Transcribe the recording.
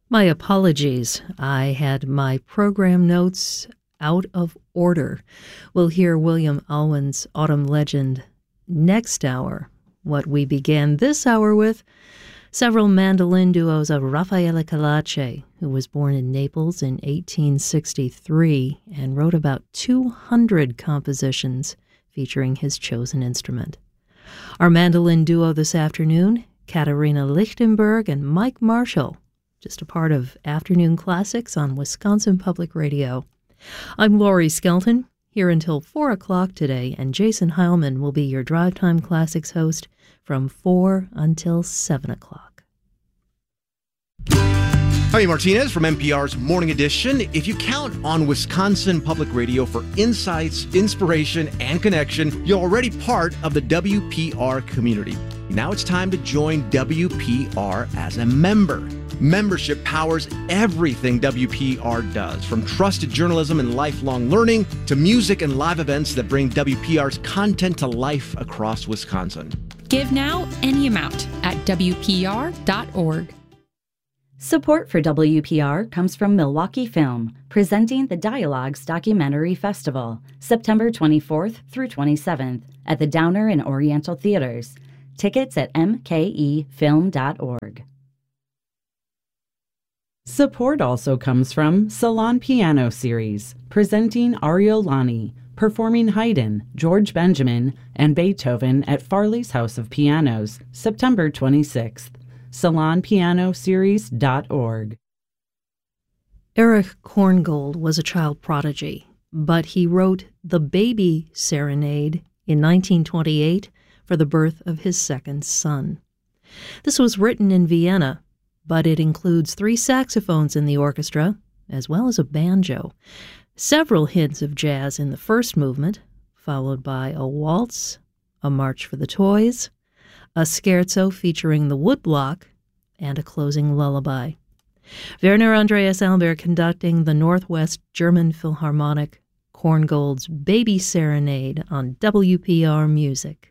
My apologies. I had my program notes out of order. We'll hear William Alwyn's Autumn Legend next hour. What we began this hour with, several mandolin duos of Raffaele Calace, who was born in Naples in 1863 and wrote about 200 compositions featuring his chosen instrument. Our mandolin duo this afternoon, Katharina Lichtenberg and Mike Marshall, just a part of Afternoon Classics on Wisconsin Public Radio. I'm Laurie Skelton, here until 4 o'clock today, and Jason Heilman will be your Drive Time Classics host from 4 until 7 o'clock. Jaime Martinez from NPR's Morning Edition. If you count on Wisconsin Public Radio for insights, inspiration, and connection, you're already part of the WPR community. Now it's time to join WPR as a member. Membership powers everything WPR does, from trusted journalism and lifelong learning to music and live events that bring WPR's content to life across Wisconsin. Give now any amount at WPR.org. Support for WPR comes from Milwaukee Film, presenting the Dialogues Documentary Festival, September 24th through 27th at the Downer and Oriental Theaters. Tickets at mkefilm.org. Support also comes from Salon Piano Series, presenting Ariolani, performing Haydn, George Benjamin, and Beethoven at Farley's House of Pianos, September 26th. SalonPianoSeries.org. Erich Korngold was a child prodigy, but he wrote The Baby Serenade in 1928 for the birth of his second son. This was written in Vienna, but it includes 3 saxophones in the orchestra, as well as a banjo, several hints of jazz in the first movement, followed by a waltz, a march for the toys, a scherzo featuring the woodblock, and a closing lullaby. Werner Andreas Albert conducting the Northwest German Philharmonic, Korngold's Baby Serenade on WPR Music.